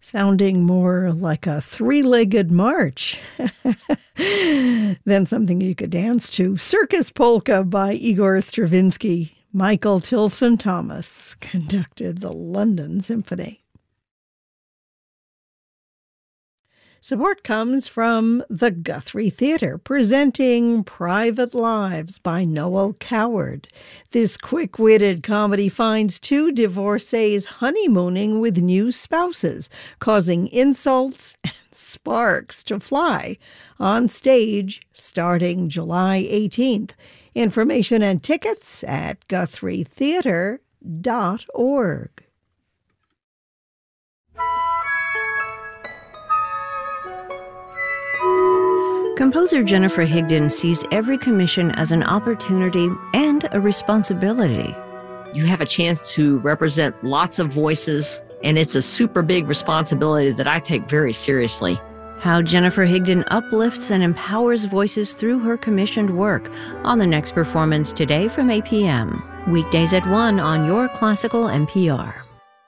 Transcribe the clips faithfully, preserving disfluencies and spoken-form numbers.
sounding more like a three-legged march than something you could dance to. Circus Polka by Igor Stravinsky. Michael Tilson Thomas conducted the London Symphony. Support comes from the Guthrie Theatre, presenting Private Lives by Noel Coward. This quick-witted comedy finds two divorcees honeymooning with new spouses, causing insults and sparks to fly on stage starting July eighteenth. Information and tickets at guthrie theatre dot org. Composer Jennifer Higdon sees every commission as an opportunity and a responsibility. You have a chance to represent lots of voices, and it's a super big responsibility that I take very seriously. How Jennifer Higdon uplifts and empowers voices through her commissioned work on the next performance today from eight p.m. Weekdays at one on Your Classical N P R.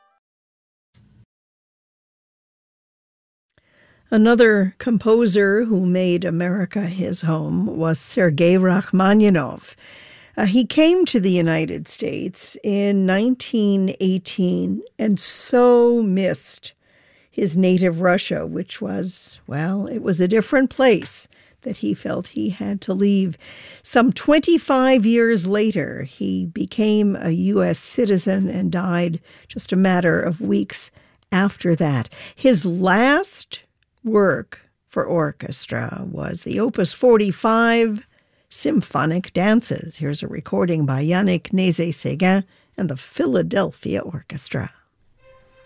Another composer who made America his home was Sergei Rachmaninoff. Uh, he came to the United States in nineteen eighteen and so missed his native Russia, which was, well, it was a different place that he felt he had to leave. Some twenty-five years later, he became a U S citizen and died just a matter of weeks after that. His last work for orchestra was the Opus forty-five Symphonic Dances. Here's a recording by Yannick Nézet-Séguin and the Philadelphia Orchestra.